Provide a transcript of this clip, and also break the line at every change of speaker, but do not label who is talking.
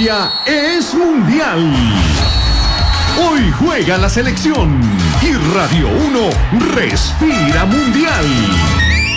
Colombia es mundial. Hoy juega la selección y Radio 1 respira mundial.